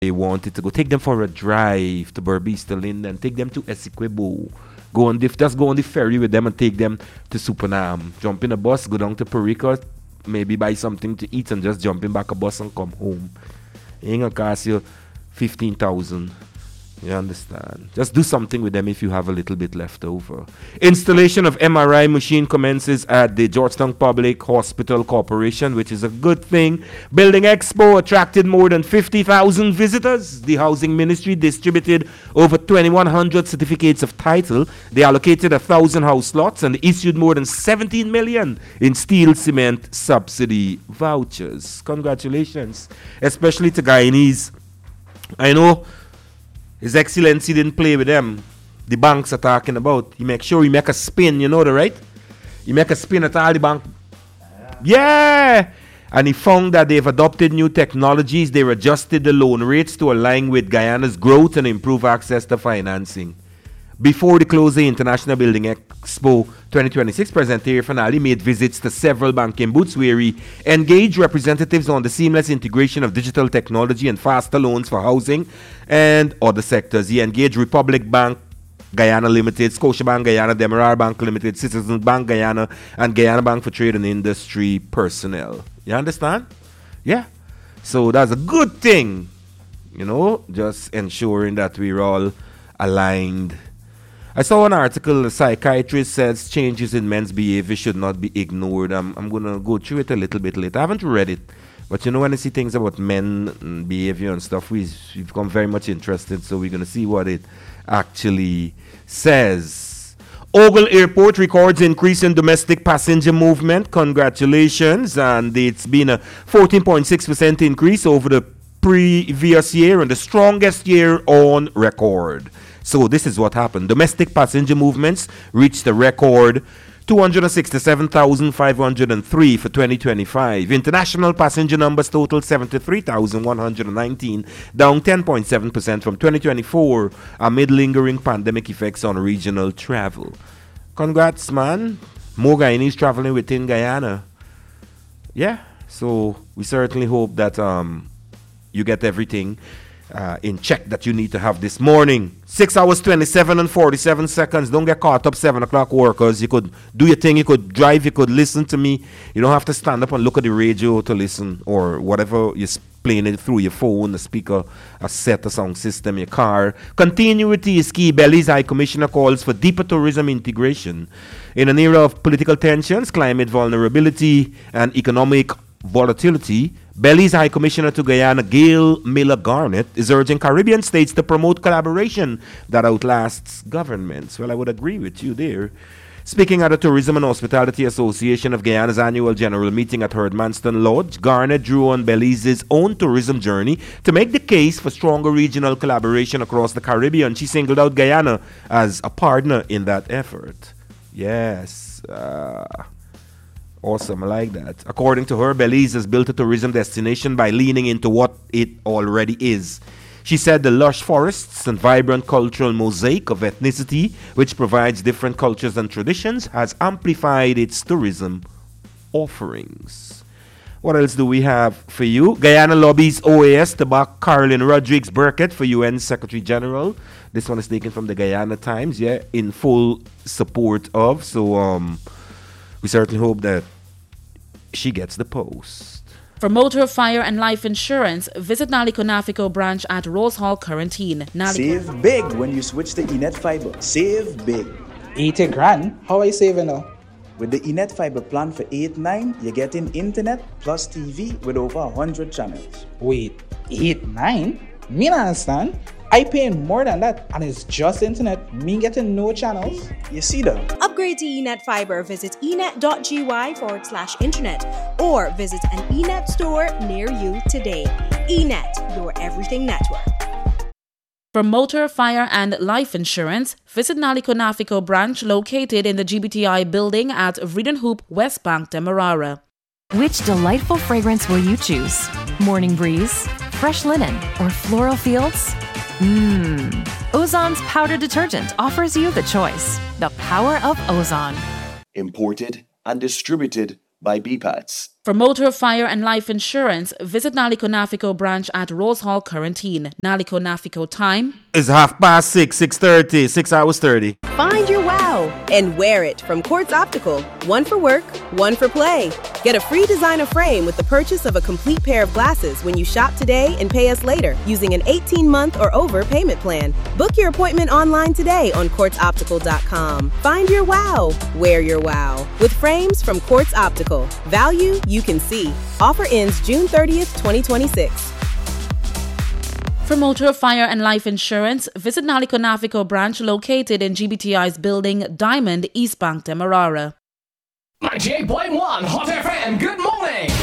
they wanted to go. Take them for a drive to Berbice, to Linden. Take them to Essequibo. Just go on the ferry with them and take them to Supernam. Jump in a bus, go down to Perica, maybe buy something to eat and just jump in back a bus and come home. It ain't gonna cost you 15,000. You understand? Just do something with them if you have a little bit left over. Installation of MRI machine commences at the Georgetown Public Hospital Corporation, which is a good thing. Building Expo attracted more than 50,000 visitors. The Housing Ministry distributed over 2,100 certificates of title. They allocated 1,000 house lots and issued more than 17 million in steel cement subsidy vouchers. Congratulations, especially to Guyanese. I know His Excellency didn't play with them. The banks are talking about. He make sure he make a spin, you know that, right? He make a spin at all the bank. Yeah! And he found that they've adopted new technologies. They've adjusted the loan rates to align with Guyana's growth and improve access to financing. Before the close of the International Building Expo 2026, President Terry Fanali made visits to several banking booths where he engaged representatives on the seamless integration of digital technology and faster loans for housing and other sectors. He engaged Republic Bank Guyana Limited, Scotiabank Guyana, Demerara Bank Limited, Citizens Bank Guyana, and Guyana Bank for Trade and Industry personnel. You understand? Yeah. So that's a good thing. You know, just ensuring that we're all aligned. I saw an article, a psychiatrist says changes in men's behavior should not be ignored. I'm going to go through it a little bit later. I haven't read it, but you know, when I see things about men and behavior and stuff, we've become very much interested, so we're going to see what it actually says. Ogle Airport records increase in domestic passenger movement. Congratulations. And it's been a 14.6% increase over the previous year and the strongest year on record. So this is what happened. Domestic passenger movements reached a record 267,503 for 2025. International passenger numbers totaled 73,119, down 10.7% from 2024 amid lingering pandemic effects on regional travel. Congrats, man. More Guyanese traveling within Guyana. Yeah, so we certainly hope that you get everything in check that you need to have this morning. 6 hours 27 and 47 seconds. Don't get caught up 7 o'clock workers. You could do your thing, you could drive, you could listen to me. You don't have to stand up and look at the radio to listen, or whatever you're playing it through your phone, the speaker, a set, a sound system, your car. Continuity is key. Belize High Commissioner calls for deeper tourism integration. In an era of political tensions, climate vulnerability, and economic volatility, Belize High Commissioner to Guyana, Gail Miller Garnett, is urging Caribbean states to promote collaboration that outlasts governments. Well, I would agree with you there. Speaking at the Tourism and Hospitality Association of Guyana's annual general meeting at Herdmanston Lodge, Garnett drew on Belize's own tourism journey to make the case for stronger regional collaboration across the Caribbean. She singled out Guyana as a partner in that effort. Yes. Awesome, I like that. According to her, Belize has built a tourism destination by leaning into what it already is. She said the lush forests and vibrant cultural mosaic of ethnicity, which provides different cultures and traditions, has amplified its tourism offerings. What else do we have for you? Guyana lobbies OAS to back Caroline Rodriguez Burkett for UN Secretary General. This one is taken from the Guyana Times, yeah, in full support of. So, we certainly hope that she gets the post. For motor, fire, and life insurance, visit Naliko Nafico branch at Rose Hall, Quarantine. Save big when you switch to Enet Fiber. Save big. 80 grand? How are you saving now? With the Enet Fiber plan for 8-9, you're getting internet plus TV with over 100 channels. Wait, 8-9? Me not understand. I paying more than that, and it's just internet. Me getting no channels. You see that? Upgrade to Enet Fiber. Visit enet.gy/internet or visit an Enet store near you today. Enet, your everything network. For motor, fire, and life insurance, visit Naliko Nafico branch located in the GBTI building at Vredenhoop, West Bank, Demerara. Which delightful fragrance will you choose? Morning breeze, fresh linen, or floral fields? Ozon's powder detergent offers you the choice. The power of Ozon. Imported and distributed by BPATS. For motor, fire and life insurance, visit Naliko Nafico branch at Rose Hall, Quarantine. Naliko Nafico time It's 6:30, 6:30, 6 hours 30. Find your wow and wear it from Quartz Optical. One for work, one for play. Get a free designer frame with the purchase of a complete pair of glasses when you shop today and pay us later using an 18-month or over payment plan. Book your appointment online today on quartzoptical.com. Find your wow, wear your wow. With frames from Quartz Optical. Value you can see. Offer ends June 30th, 2026. For motor, fire and life insurance, visit Naliko Nafico branch located in GBTI's building Diamond, East Bank, Demerara. 98.1 Hot FM, good morning!